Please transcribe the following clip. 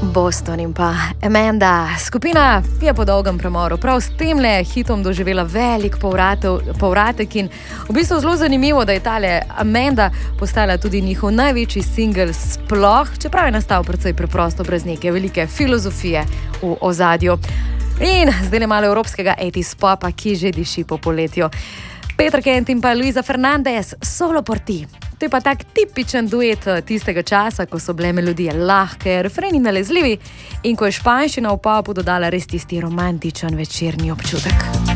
Boston in pa Amanda. Skupina je po dolgem premoru prav s temle hitom doživela velik povratek in v bistvu zelo zanimivo, da je tale Amanda postala tudi njihov največji singel sploh, čeprav je nastal precej preprosto, brez neke velike filozofije v ozadju. In zdaj ne malo evropskega 80s popa, ki že diši po poletju. Peter Kent in pa Luisa Fernandez, Solo por ti. To je pa tak tipičen duet tistega časa, ko so bile melodije lahke, refreni nalezljivi in ko je španščina v popu dodala res tisti romantičen večerni občutek.